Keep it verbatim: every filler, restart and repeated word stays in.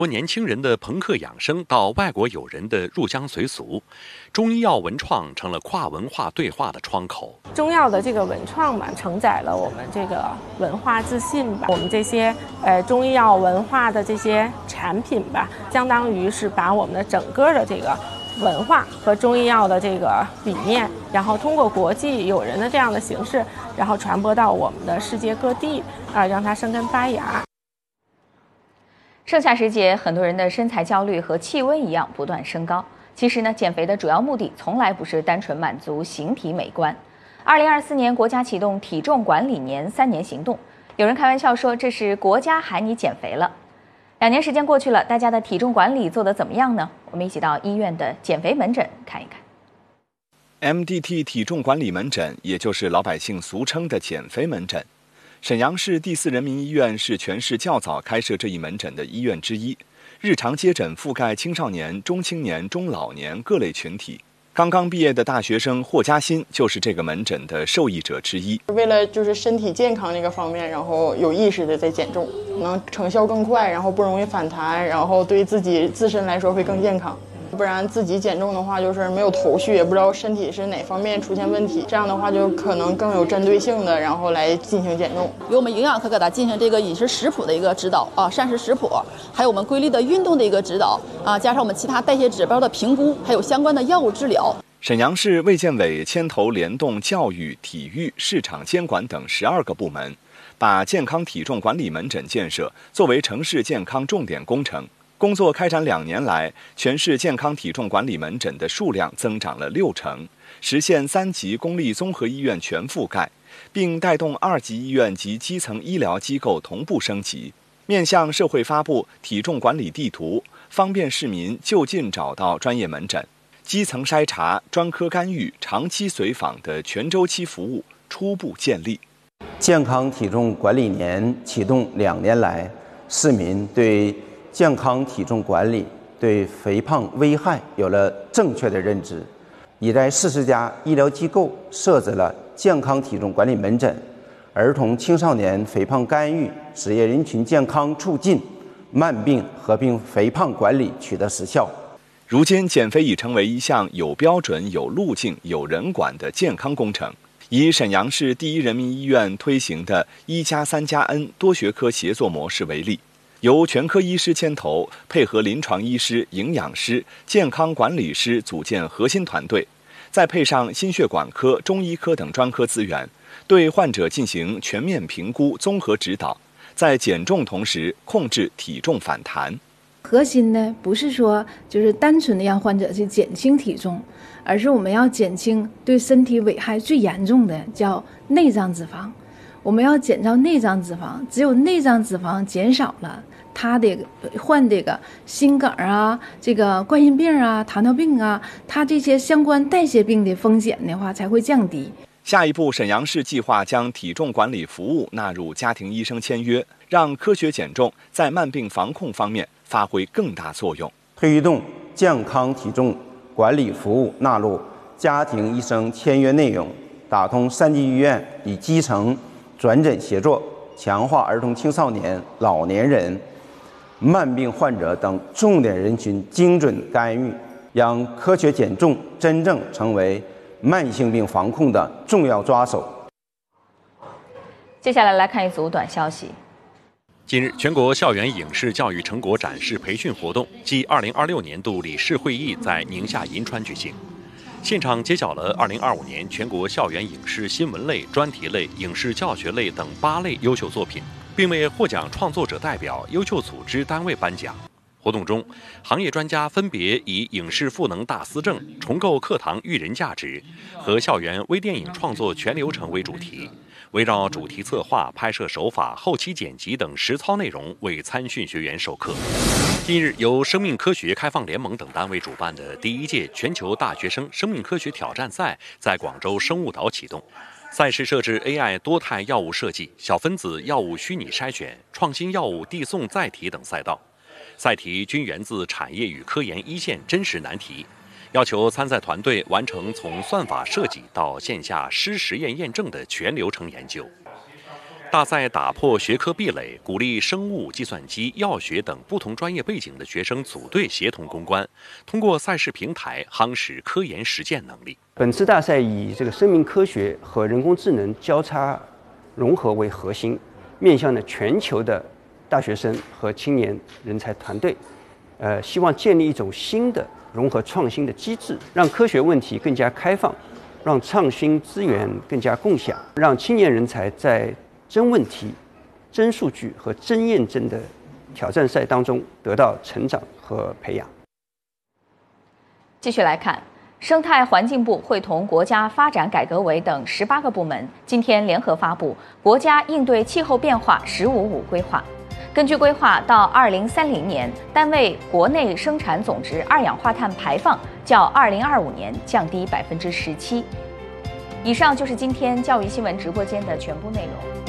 从年轻人的朋克养生到外国友人的入乡随俗，中医药文创成了跨文化对话的窗口。 中药的这个文创吧，承载了我们这个文化自信吧，我们这些呃中医药文化的这些产品吧，相当于是把我们的整个的这个文化和中医药的这个理念，然后通过国际友人的这样的形式，然后传播到我们的世界各地啊、呃，让它生根发芽。 盛夏时节，很多人的身材焦虑和气温一样不断升高。其实呢，减肥的主要目的从来不是单纯满足形体美观。二零二四年，国家启动体重管理年三年行动，有人开玩笑说这是国家喊你减肥了。两年时间过去了，大家的体重管理做得怎么样呢？我们一起到医院的减肥门诊看一看。 M D T 体重管理门诊，也就是老百姓俗称的减肥门诊。沈阳市第四人民医院是全市较早开设这一门诊的医院之一，日常接诊覆盖青少年、中青年、中老年各类群体。刚刚毕业的大学生霍嘉欣就是这个门诊的受益者之一。 为了就是身体健康这个方面，然后有意识的在减重，能成效更快，然后不容易反弹，然后对自己自身来说会更健康。不然自己减重的话，就是没有头绪，也不知道身体是哪方面出现问题。这样的话，就可能更有针对性的，然后来进行减重。 由我们营养科给他进行这个饮食食谱的一个指导啊，膳食食谱，还有我们规律的运动的一个指导啊，加上我们其他代谢指标的评估，还有相关的药物治疗。 沈阳市卫健委牵头联动教育、体育、市场监管等十二个部门，把健康体重管理门诊建设作为城市健康重点工程。工作开展两年来，全市健康体重管理门诊的数量增长了六成，实现三级公立综合医院全覆盖，并带动二级医院及基层医疗机构同步升级，面向社会发布体重管理地图，方便市民就近找到专业门诊。基层筛查、专科干预、长期随访的全周期服务初步建立。 健康体重管理年启动两年来，市民对健康体重管理对肥胖危害有了正确的认知，已在四十家医疗机构设置了健康体重管理门诊，儿童青少年肥胖干预、职业人群健康促进、慢病合并肥胖管理取得实效。 如今，减肥已成为一项有标准、有路径、有人管的健康工程。以沈阳市第一人民医院推行的“一加三加 N” 多学科协作模式为例，由全科医师牵头，配合临床医师、营养师、健康管理师组建核心团队，再配上心血管科、中医科等专科资源，对患者进行全面评估、综合指导，在减重同时控制体重反弹。 核心呢，不是说就是单纯的让患者去减轻体重，而是我们要减轻对身体危害最严重的叫内脏脂肪。我们要减少内脏脂肪，只有内脏脂肪减少了，他的患这个心梗啊、这个冠心病啊、糖尿病啊，他这些相关代谢病的风险的话才会降低。 下一步，沈阳市计划将体重管理服务纳入家庭医生签约，让科学减重在慢病防控方面发挥更大作用。 推动健康体重管理服务纳入家庭医生签约内容，打通三级医院与基层转诊协作，强化儿童青少年、老年人、慢病患者等重点人群精准干预，让科学减重真正成为慢性病防控的重要抓手。 接下来来看一组短消息。 近日，全国校园影视教育成果展示培训活动暨二零二六年度理事会议在宁夏银川举行，现场揭晓了二零二五年全国校园影视新闻类、专题类、影视教学类等八类优秀作品，并为获奖创作者代表、优秀组织单位颁奖。活动中，行业专家分别以影视赋能大思政、重构课堂育人价值和校园微电影创作全流程为主题，围绕主题策划、拍摄手法、后期剪辑等实操内容为参训学员授课。近日，由生命科学开放联盟等单位主办的第一届全球大学生生命科学挑战赛在广州生物岛启动。赛事设置 A I 多态药物设计、小分子药物虚拟筛选、创新药物递送载体等赛道。赛题均源自产业与科研一线真实难题，要求参赛团队完成从算法设计到线下湿实验验证的全流程研究。 大赛打破学科壁垒，鼓励生物、计算机、药学等不同专业背景的学生组队协同攻关，通过赛事平台夯实科研实践能力。 本次大赛以这个生命科学和人工智能交叉融合为核心，面向了全球的大学生和青年人才团队，呃，希望建立一种新的融合创新的机制，让科学问题更加开放，让创新资源更加共享，让青年人才在真问题、真数据和真验证的挑战赛当中得到成长和培养。 继续来看，生态环境部会同国家发展改革委等十八个部门今天联合发布《国家应对气候变化“十五五”规划》。根据规划，到二零三零年，单位国内生产总值二氧化碳排放较二零二五年降低百分之十七。以上就是今天教育新闻直播间的全部内容。